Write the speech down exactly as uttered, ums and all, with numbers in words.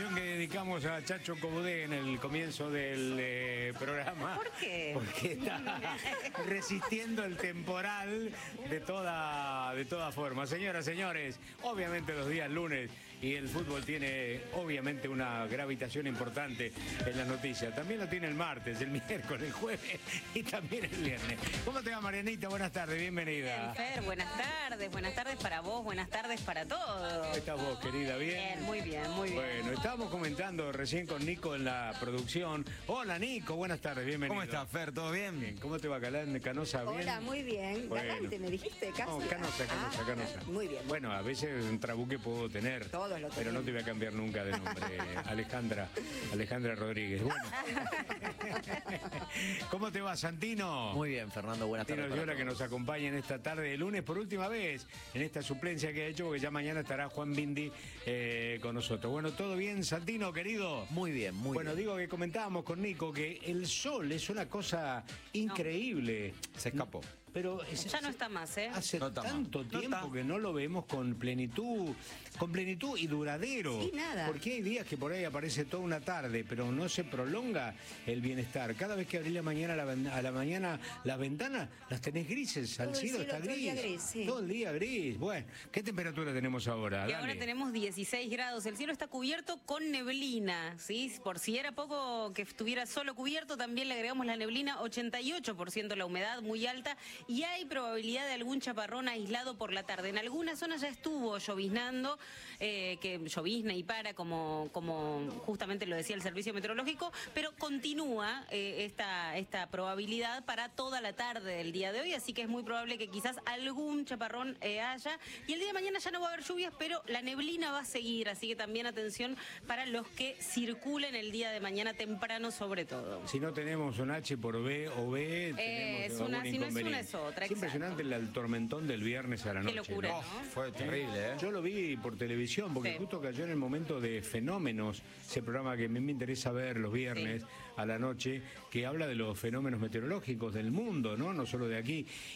canción que dedicamos a Chacho Cobudé en el comienzo del eh, programa. ¿Por qué? Porque está resistiendo el temporal de toda, de toda forma. Señoras, señores, obviamente los días lunes y el fútbol tiene obviamente una gravitación importante en las noticias. También lo tiene el martes, el miércoles, el jueves y también el viernes. ¿Cómo te va, Marianita? Buenas tardes, bienvenida. Bien, Fer, buenas tardes, buenas tardes para vos, buenas tardes para todos. ¿Cómo estás vos, querida? ¿Bien? Bien, muy bien, muy bien. Bueno, estábamos comentando recién con Nico en la producción. Hola, Nico, buenas tardes, bienvenido. ¿Cómo estás, Fer? ¿Todo bien? Bien, ¿cómo te va, Calán, Canosa? ¿Bien? Hola, muy bien. Bueno. Galante, me dijiste casi. No, Canosa, Canosa, Ah, Canosa. Muy bien. Bueno, a veces un trabuque puedo tener. Todos lo Pero tenemos. no te voy a cambiar nunca de nombre. Alejandra, Alejandra Rodríguez. Bueno. ¿Cómo te va, Santino? Muy bien, Fernando, buenas tardes. Santino Llora, que nos acompaña en esta tarde de lunes por última vez en esta suplencia que ha hecho, porque ya mañana estará Juan Bindi eh, con nosotros. Bueno, ¿todo bien, Santino, querido? Muy bien, muy bueno, bien. digo que comentábamos con Nico que el sol es una cosa increíble. Se escapó. Pero es- Ya no está más, ¿eh? Hace No está tanto más. No tiempo está. que no lo vemos con plenitud, con plenitud y duradero. Sí, nada. Porque hay días que por ahí aparece toda una tarde, pero no se prolonga el bienestar. Cada vez que abrís la mañana la ven- a la mañana las ventanas, las tenés grises, al Todo el cielo cielo está todo el gris. día gris, sí. Todo el día gris. Bueno, ¿qué temperatura tenemos ahora? Y Dale. ahora tenemos dieciséis grados, el cielo está cubierto con neblina, ¿sí? Por si era poco que estuviera solo cubierto, también le agregamos la neblina, ochenta y ocho por ciento la humedad, muy alta, y hay probabilidad de algún chaparrón aislado por la tarde. En algunas zonas ya estuvo lloviznando, eh, que llovizna y para, como, como justamente lo decía el servicio meteorológico, pero continúa eh, esta, esta probabilidad para toda la tarde del día de hoy, así que es muy probable que quizás algún chaparrón eh, haya, y el día de mañana ya no va a haber lluvias, pero la neblina va a seguir, así que también atención para los que circulen el día de mañana temprano sobre todo. Si no tenemos un H por B o B, tenemos es algún una- si no es una, inconveniente. es otra, Es impresionante el, el tormentón del viernes a la Qué noche. locura, ¿no? ¿no? Fue terrible, ¿eh? Yo lo vi por televisión, porque Sí. justo cayó en el momento de Fenómenos, ese programa que a mí me interesa ver los viernes Sí. a la noche, que habla de los fenómenos meteorológicos del mundo, ¿no? No solo de aquí.